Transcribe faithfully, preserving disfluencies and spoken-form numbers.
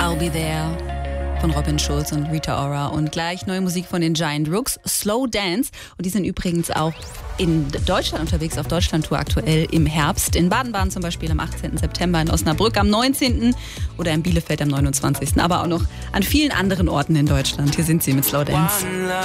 I'll Be There von Robin Schulz und Rita Ora. Und gleich neue Musik von den Giant Rooks, Slow Dance. Und die sind übrigens auch in Deutschland unterwegs, auf Deutschlandtour aktuell im Herbst. In Baden-Baden zum Beispiel am achtzehnten September, in Osnabrück am neunzehnten oder in Bielefeld am neunundzwanzigsten Aber auch noch an vielen anderen Orten in Deutschland. Hier sind sie mit Slow Dance.